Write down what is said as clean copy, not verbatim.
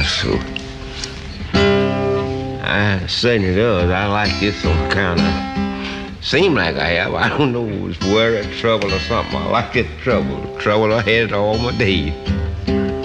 so I certainly does. I like this some kind of, seem like I have. I don't know if it's worry, trouble, or something. I like this trouble. Trouble I had all my days.